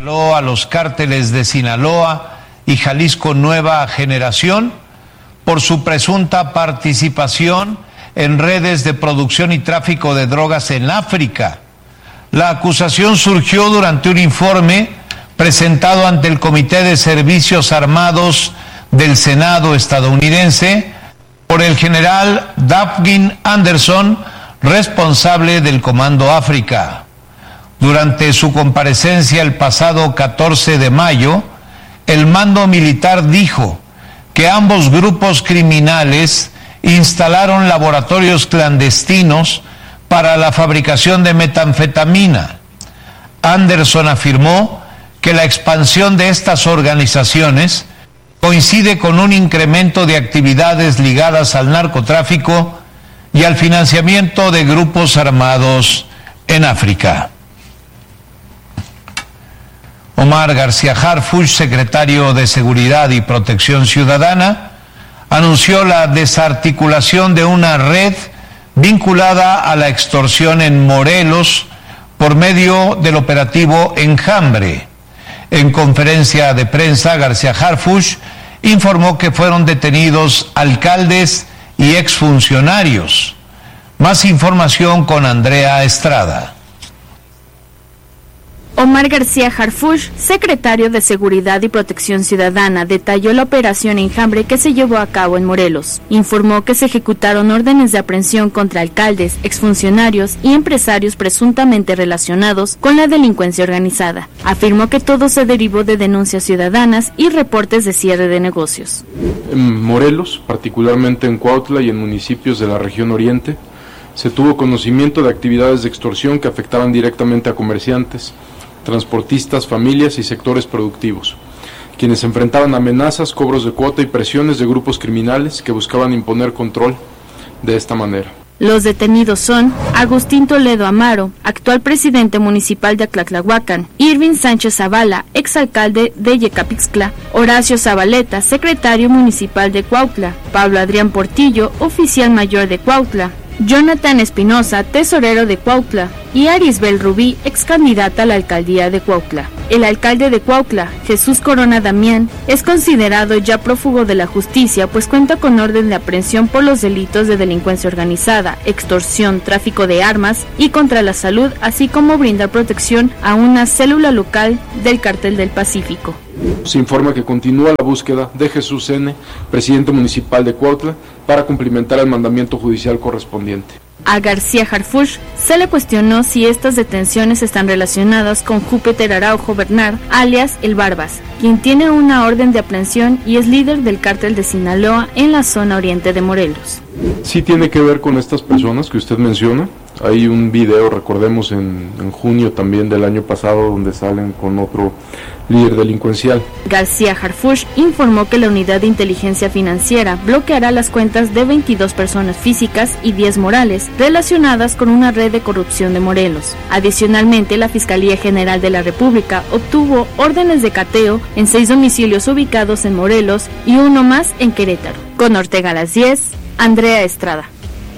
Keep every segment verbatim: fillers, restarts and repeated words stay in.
señaló a los cárteles de Sinaloa y Jalisco Nueva Generación por su presunta participación en redes de producción y tráfico de drogas en África. La acusación surgió durante un informe presentado ante el Comité de Servicios Armados del Senado estadounidense por el general Daphne Anderson, responsable del Comando África. Durante su comparecencia el pasado catorce de mayo, el mando militar dijo que ambos grupos criminales instalaron laboratorios clandestinos para la fabricación de metanfetamina. Anderson afirmó que la expansión de estas organizaciones coincide con un incremento de actividades ligadas al narcotráfico y al financiamiento de grupos armados en África. Omar García Harfuch, secretario de Seguridad y Protección Ciudadana, anunció la desarticulación de una red vinculada a la extorsión en Morelos por medio del operativo Enjambre. En conferencia de prensa, García Harfuch informó que fueron detenidos alcaldes y exfuncionarios. Más información con Andrea Estrada. Omar García Harfuch, secretario de Seguridad y Protección Ciudadana, detalló la operación Enjambre que se llevó a cabo en Morelos. Informó que se ejecutaron órdenes de aprehensión contra alcaldes, exfuncionarios y empresarios presuntamente relacionados con la delincuencia organizada. Afirmó que todo se derivó de denuncias ciudadanas y reportes de cierre de negocios. En Morelos, particularmente en Cuautla y en municipios de la región oriente, se tuvo conocimiento de actividades de extorsión que afectaban directamente a comerciantes, transportistas, familias y sectores productivos, quienes enfrentaban amenazas, cobros de cuota y presiones de grupos criminales que buscaban imponer control de esta manera. Los detenidos son Agustín Toledo Amaro, actual presidente municipal de Aclatlahuacan, Irving Sánchez Zavala, exalcalde de Yecapixtla, Horacio Zabaleta, secretario municipal de Cuautla, Pablo Adrián Portillo, oficial mayor de Cuautla, Jonathan Espinosa, tesorero de Cuautla, y Arisbel Rubí, ex candidata a la alcaldía de Cuautla. El alcalde de Cuautla, Jesús Corona Damián, es considerado ya prófugo de la justicia, pues cuenta con orden de aprehensión por los delitos de delincuencia organizada, extorsión, tráfico de armas y contra la salud, así como brindar protección a una célula local del Cártel del Pacífico. Se informa que continúa la búsqueda de Jesús N., presidente municipal de Cuautla, para cumplimentar el mandamiento judicial correspondiente. A García Harfuch se le cuestionó si estas detenciones están relacionadas con Júpiter Araujo Bernard, alias El Barbas, quien tiene una orden de aprehensión y es líder del cártel de Sinaloa en la zona oriente de Morelos. Sí tiene que ver con estas personas que usted menciona. Hay un video, recordemos, en, en junio también del año pasado, donde salen con otro líder delincuencial. García Harfuch informó que la Unidad de Inteligencia Financiera bloqueará las cuentas de veintidós personas físicas y diez morales relacionadas con una red de corrupción de Morelos. Adicionalmente, la Fiscalía General de la República obtuvo órdenes de cateo en seis domicilios ubicados en Morelos y uno más en Querétaro. Con Ortega a las diez, Andrea Estrada.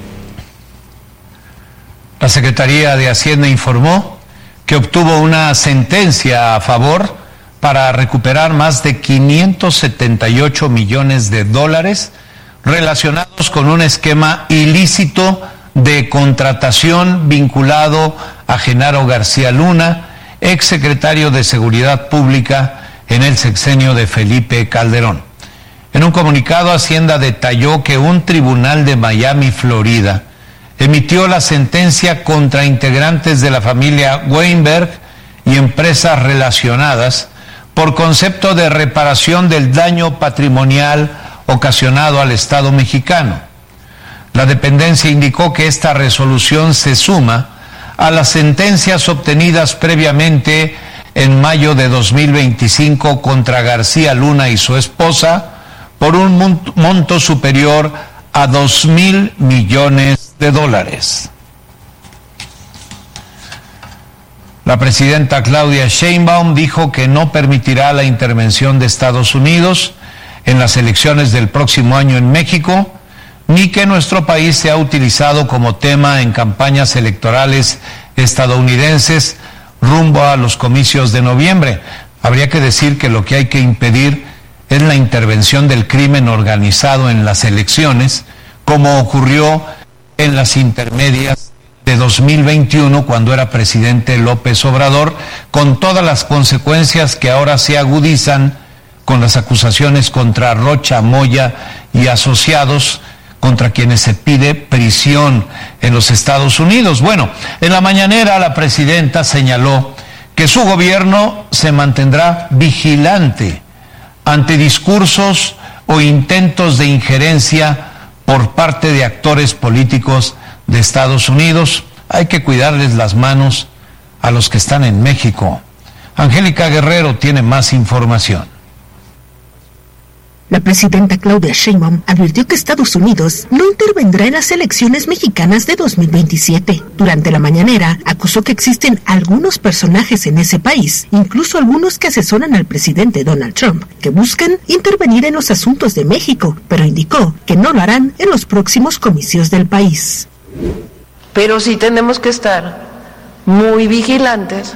La Secretaría de Hacienda informó que obtuvo una sentencia a favor para recuperar más de quinientos setenta y ocho millones de dólares relacionados con un esquema ilícito de contratación vinculado a Genaro García Luna, exsecretario de Seguridad Pública en el sexenio de Felipe Calderón. En un comunicado, Hacienda detalló que un tribunal de Miami, Florida, emitió la sentencia contra integrantes de la familia Weinberg y empresas relacionadas por concepto de reparación del daño patrimonial ocasionado al Estado mexicano. La dependencia indicó que esta resolución se suma a las sentencias obtenidas previamente en mayo de dos mil veinticinco contra García Luna y su esposa por un monto superior a dos mil millones de dólares. La presidenta Claudia Sheinbaum dijo que no permitirá la intervención de Estados Unidos en las elecciones del próximo año en México, ni que nuestro país sea utilizado como tema en campañas electorales estadounidenses rumbo a los comicios de noviembre. Habría que decir que lo que hay que impedir es la intervención del crimen organizado en las elecciones, como ocurrió en las intermedias de dos mil veintiuno, cuando era presidente López Obrador, con todas las consecuencias que ahora se agudizan con las acusaciones contra Rocha Moya y asociados, contra quienes se pide prisión en los Estados Unidos. Bueno, en la mañanera la presidenta señaló que su gobierno se mantendrá vigilante ante discursos o intentos de injerencia por parte de actores políticos de Estados Unidos. Hay que cuidarles las manos a los que están en México. Angélica Guerrero tiene más información. La presidenta Claudia Sheinbaum advirtió que Estados Unidos no intervendrá en las elecciones mexicanas de dos mil veintisiete. Durante la mañanera, acusó que existen algunos personajes en ese país, incluso algunos que asesoran al presidente Donald Trump, que buscan intervenir en los asuntos de México, pero indicó que no lo harán en los próximos comicios del país. Pero sí tenemos que estar muy vigilantes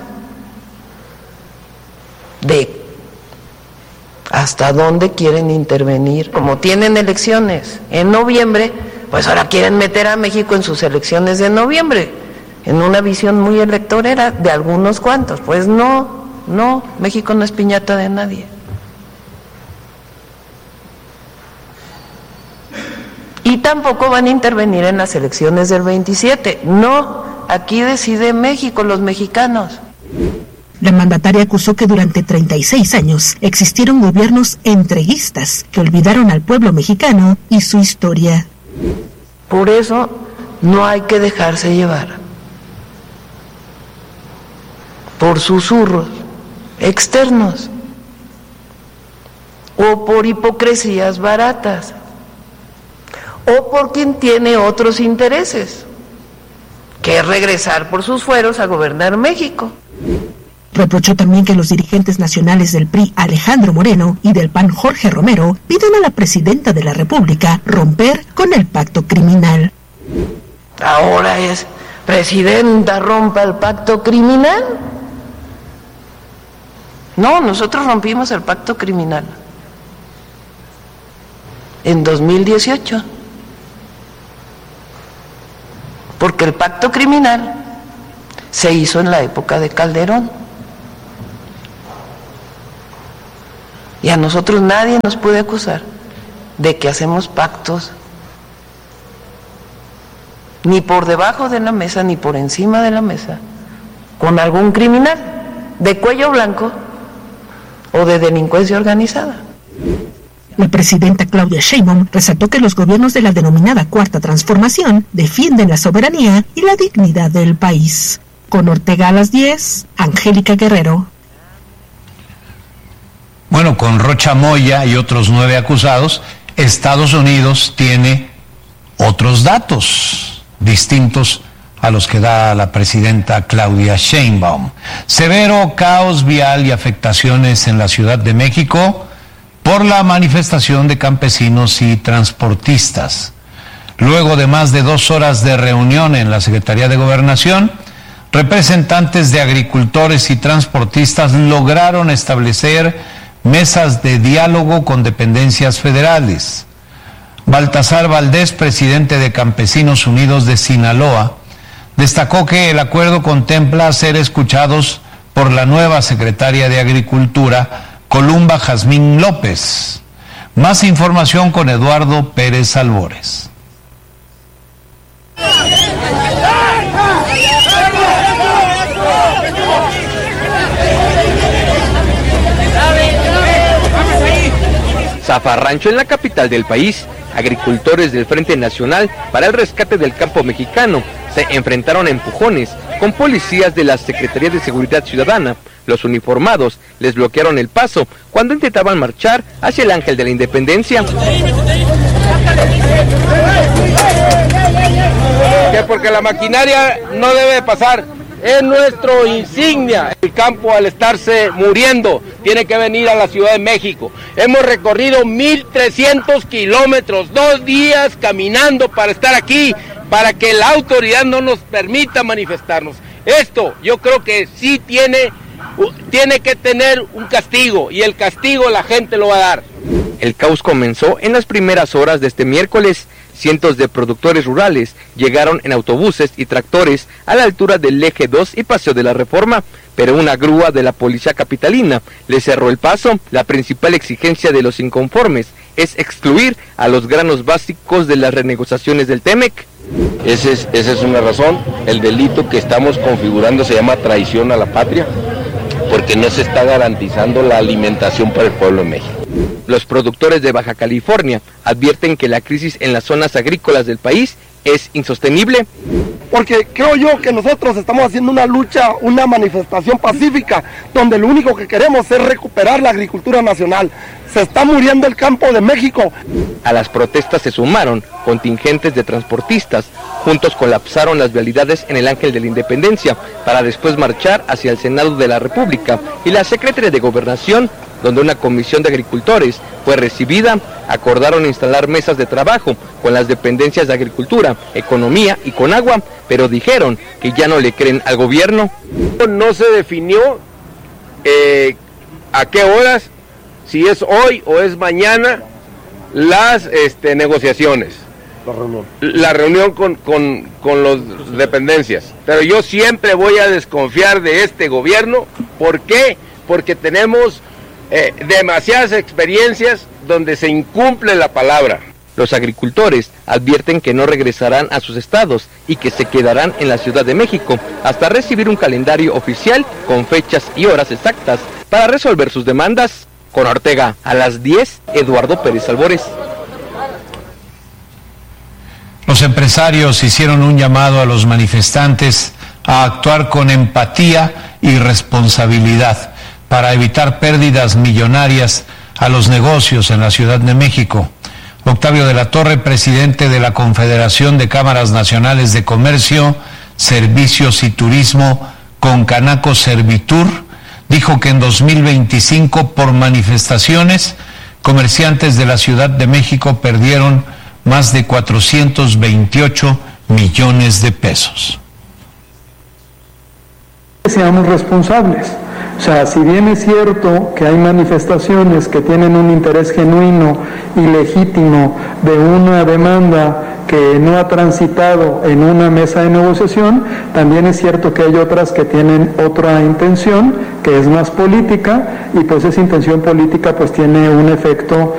de hasta dónde quieren intervenir. Como tienen elecciones en noviembre, pues ahora quieren meter a México en sus elecciones de noviembre, en una visión muy electorera de algunos cuantos. Pues no, no, México no es piñata de nadie. Y tampoco van a intervenir en las elecciones del veintisiete. No, aquí decide México, los mexicanos. La mandataria acusó que durante treinta y seis años existieron gobiernos entreguistas que olvidaron al pueblo mexicano y su historia. Por eso no hay que dejarse llevar por susurros externos o por hipocresías baratas o por quien tiene otros intereses, que es regresar por sus fueros a gobernar México. Reprochó también que los dirigentes nacionales del P R I, Alejandro Moreno, y del P A N, Jorge Romero, piden a la presidenta de la República romper con el pacto criminal. Ahora es, presidenta, rompa el pacto criminal. No, nosotros rompimos el pacto criminal en dos mil dieciocho, porque el pacto criminal se hizo en la época de Calderón. Y a nosotros nadie nos puede acusar de que hacemos pactos ni por debajo de la mesa ni por encima de la mesa con algún criminal de cuello blanco o de delincuencia organizada. La presidenta Claudia Sheinbaum resaltó que los gobiernos de la denominada Cuarta Transformación defienden la soberanía y la dignidad del país. Con Ortega a las diez, Angélica Guerrero. Bueno, con Rocha Moya y otros nueve acusados, Estados Unidos tiene otros datos distintos a los que da la presidenta Claudia Sheinbaum. Severo caos vial y afectaciones en la Ciudad de México por la manifestación de campesinos y transportistas. Luego de más de dos horas de reunión en la Secretaría de Gobernación, representantes de agricultores y transportistas lograron establecer mesas de diálogo con dependencias federales. Baltasar Valdés, presidente de Campesinos Unidos de Sinaloa, destacó que el acuerdo contempla ser escuchados por la nueva secretaria de Agricultura, Columba Jazmín López. Más información con Eduardo Pérez Albores. Zafarrancho, en la capital del país, agricultores del Frente Nacional para el Rescate del Campo Mexicano se enfrentaron a empujones con policías de la Secretaría de Seguridad Ciudadana. Los uniformados les bloquearon el paso cuando intentaban marchar hacia el Ángel de la Independencia. Que porque la maquinaria no debe pasar, es nuestro insignia. El campo, al estarse muriendo, tiene que venir a la Ciudad de México. Hemos recorrido mil trescientos kilómetros, dos días caminando para estar aquí, para que la autoridad no nos permita manifestarnos. Esto yo creo que sí tiene, tiene que tener un castigo, y el castigo la gente lo va a dar. El caos comenzó en las primeras horas de este miércoles. Cientos de productores rurales llegaron en autobuses y tractores a la altura del Eje dos y Paseo de la Reforma, pero una grúa de la policía capitalina les cerró el paso. La principal exigencia de los inconformes es excluir a los granos básicos de las renegociaciones del Temec. Ese es, esa es una razón. El delito que estamos configurando se llama traición a la patria, porque no se está garantizando la alimentación para el pueblo de México. Los productores de Baja California advierten que la crisis en las zonas agrícolas del país es insostenible. Porque creo yo que nosotros estamos haciendo una lucha, una manifestación pacífica, donde lo único que queremos es recuperar la agricultura nacional. Se está muriendo el campo de México. A las protestas se sumaron contingentes de transportistas. Juntos colapsaron las vialidades en el Ángel de la Independencia para después marchar hacia el Senado de la República y la Secretaría de Gobernación, donde una comisión de agricultores fue recibida. Acordaron instalar mesas de trabajo con las dependencias de Agricultura, Economía y Conagua, pero dijeron que ya no le creen al gobierno. No se definió eh, a qué horas, si es hoy o es mañana, las este, negociaciones. La reunión. La reunión con, con, con las dependencias. Pero yo siempre voy a desconfiar de este gobierno. ¿Por qué? Porque tenemos eh, demasiadas experiencias donde se incumple la palabra. Los agricultores advierten que no regresarán a sus estados y que se quedarán en la Ciudad de México hasta recibir un calendario oficial con fechas y horas exactas para resolver sus demandas. Con Ortega, a las diez, Eduardo Pérez Albores. Los empresarios hicieron un llamado a los manifestantes a actuar con empatía y responsabilidad para evitar pérdidas millonarias a los negocios en la Ciudad de México. Octavio de la Torre, presidente de la Confederación de Cámaras Nacionales de Comercio, Servicios y Turismo, Concanaco Servitur, dijo que en dos mil veinticinco, por manifestaciones, comerciantes de la Ciudad de México perdieron más de cuatrocientos veintiocho millones de pesos. Seamos responsables. O sea, si bien es cierto que hay manifestaciones que tienen un interés genuino y legítimo de una demanda que no ha transitado en una mesa de negociación, también es cierto que hay otras que tienen otra intención, que es más política, y pues esa intención política pues tiene un efecto